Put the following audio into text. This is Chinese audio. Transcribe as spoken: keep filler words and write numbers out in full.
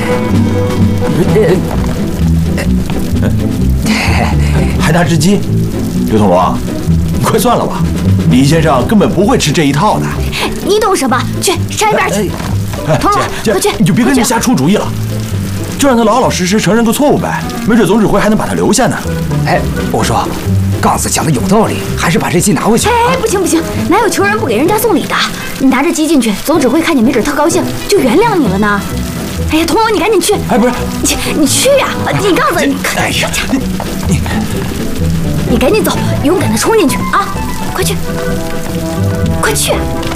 海大只鸡，刘铜锣，你快算了吧，李先生根本不会吃这一套的。 你懂什么？去上一边去。铜锣，快去！ 你就别跟人瞎出主意了，就让他老老实实承认个错误呗，没准总指挥还能把他留下呢。 哎，我说，杠子讲的有道理，还是把这鸡拿回去。 哎，不行不行，哪有求人不给人家送礼的？你拿着鸡进去，总指挥看见没准特高兴，就原谅你了呢。哎呀，铜锣，你赶紧去！ 哎，不是， 你你去呀！你杠子，你哎呀，你你你赶紧走，勇敢的冲进去啊！快去，快去！